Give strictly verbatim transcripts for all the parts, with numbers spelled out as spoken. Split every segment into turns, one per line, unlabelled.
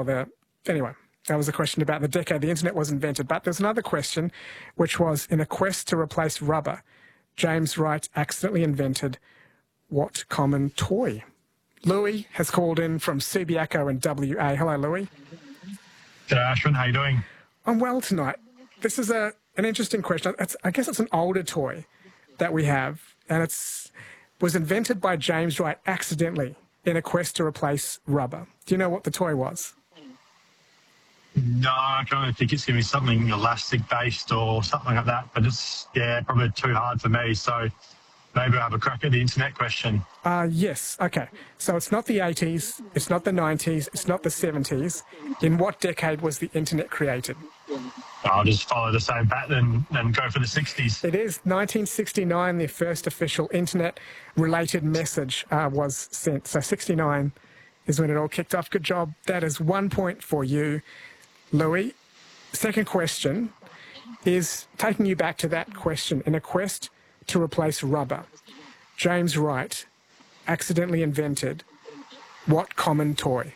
or the, anyway, that was a question about the decade the internet was invented. But there's another question, which was, in a quest to replace rubber, James Wright accidentally invented what common toy? Louis has called in from Subiaco in W A. Hello, Louis.
G'day, Ashwin. How you doing?
I'm well tonight. This is a an interesting question. It's, I guess it's an older toy that we have, and it's was invented by James Wright accidentally in a quest to replace rubber. Do you know what the toy was?
No, I don't think it's going to be something elastic-based or something like that, but it's, yeah, probably too hard for me, so maybe I'll have a crack at the internet question.
Uh, yes, okay. So it's not the eighties, it's not the nineties, it's not the seventies. In what decade was the internet created?
I'll just follow the same pattern and go for the sixties.
It is nineteen sixty-nine, the first official internet-related message uh, was sent. So sixty-nine is when it all kicked off. Good job. That is one point for you, Louis. Second question is taking you back to that question. In a quest to replace rubber, James Wright accidentally invented what common toy?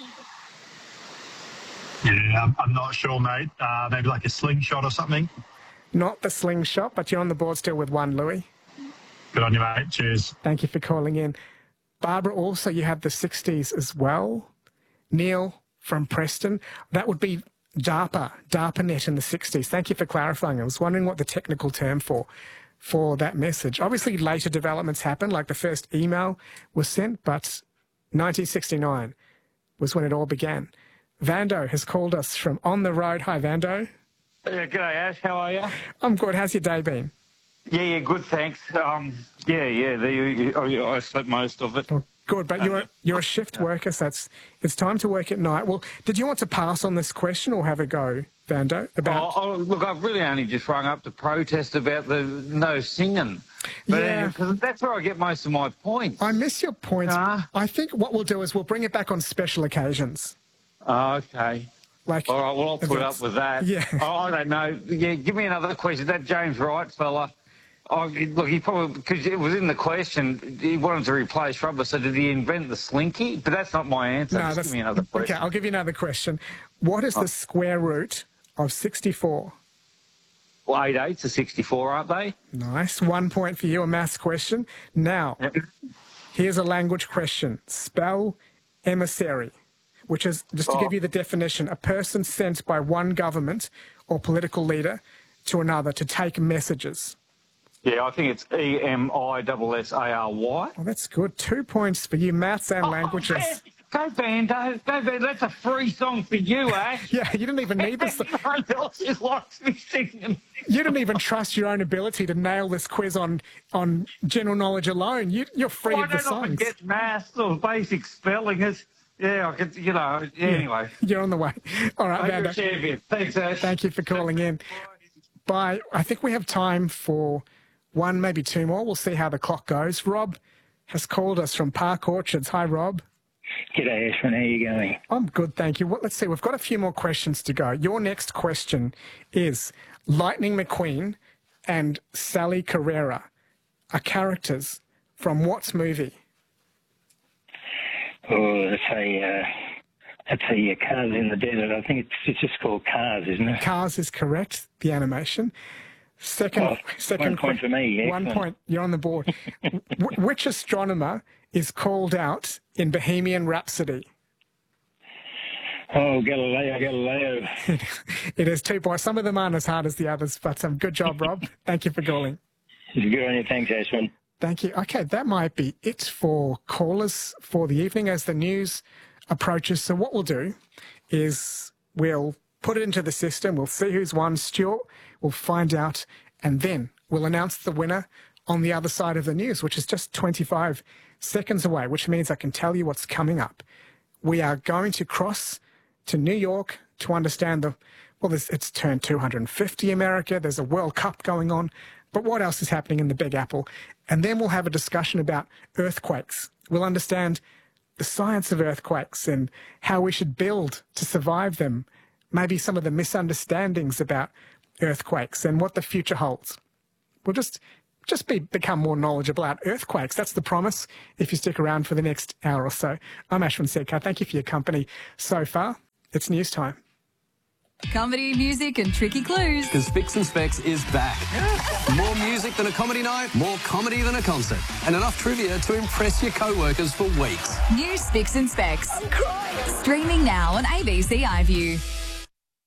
Yeah, I'm, I'm not sure, mate. Uh, maybe like a slingshot or something.
Not the slingshot, but you're on the board still with one, Louis.
Good on you, mate. Cheers.
Thank you for calling in. Barbara, also you have the sixties as well. Neil from Preston. That would be DARPA, DARPANET in the sixties. Thank you for clarifying. I was wondering what the technical term for for that message. Obviously, later developments happened, like the first email was sent, but nineteen sixty-nine was when it all began. Vando has called us from on the road. Hi, Vando.
Yeah, g'day, Ash. How are you?
I'm good. How's your day been?
Yeah, yeah, good, thanks. Um, yeah, yeah, the, I, I slept most of it.
Oh, good, but you're you're a shift worker, so it's it's time to work at night. Well, did you want to pass on this question or have a go, Vando? About
oh, oh, look, I've really only just rung up to protest about the no singing. But
Yeah.
because that's where I get most of my points.
I miss your points.
Ah.
I think what we'll do is we'll bring it back on special occasions.
Oh, okay.
Like,
All right, well, I'll put
events.
up with that.
Yeah.
Oh, I don't know. Yeah, give me another question. That James Wright fella, oh, look, he probably, because it was in the question, he wanted to replace rubber, so did he invent the slinky? But that's not my answer.
No,
Just
that's,
give me another question.
okay, I'll give you another question. What is the square root of sixty-four?
Well, eight eights are sixty-four, aren't they?
Nice. One point for you, a maths question. Now,
Yep.
here's a language question. Spell emissary, which is, just to
Oh.
give you the definition, a person sent by one government or political leader to another to take messages.
Yeah, I think it's E M I S S A R Y.
Oh, that's good. Two points for you, maths and languages.
Go, Bando. Go, Bando. That's a free song for you, Ash.
Yeah, you didn't even need this.
Everyone else just likes me singing.
You didn't even trust your own ability to nail this quiz on on general knowledge alone. You, you're free
Well,
of
I
the
don't often
songs.
get maths or basic spelling. It's, yeah, I could, you know, yeah, anyway.
You're on the way. All right,
You're a
Vando.
champion. Thanks, Ash.
Thank you for calling in. Bye. I think we have time for one, maybe two more. We'll see how the clock goes. Rob has called us from Park Orchards. Hi, Rob.
G'day, Ashwin. How are you going?
I'm good, thank you. Well, let's see. We've got a few more questions to go. Your next question is Lightning McQueen and Sally Carrera are characters from what movie?
Oh, that's a, uh, that's a uh, Cars in the Desert. I think it's, it's just called Cars, isn't it?
Cars is correct, the animation. Second,
Oh,
second
one point
que-
for me.
One
Excellent.
point. You're on the board. Wh- which astronomer is called out in Bohemian Rhapsody?
Oh, Galileo, Galileo.
It is two points. Some of them aren't as hard as the others, but um, good job, Rob. Thank you for calling.
Good on you. Thanks, Ashwin.
Thank you. Okay, that might be it for callers for the evening as the news approaches. So what we'll do is we'll put it into the system. We'll see who's won. Stuart, we'll find out, and then we'll announce the winner on the other side of the news, which is just twenty-five seconds away, which means I can tell you what's coming up. We are going to cross to New York to understand the, well, this, it's turned two hundred fifty America. There's a World Cup going on. But what else is happening in the Big Apple? And then we'll have a discussion about earthquakes. We'll understand the science of earthquakes and how we should build to survive them. Maybe some of the misunderstandings about earthquakes and what the future holds. We'll just just be become more knowledgeable about earthquakes. That's the promise if you stick around for the next hour or so. I'm Ashwin Sekar. Thank you for your company so far. It's news time.
Comedy, music and tricky clues.
Because Spicks and Specs is back. More music than a comedy night, more comedy than a concert, and enough trivia to impress your co-workers for weeks.
New Spicks and Specs. I'm crying. Streaming now on A B C iView.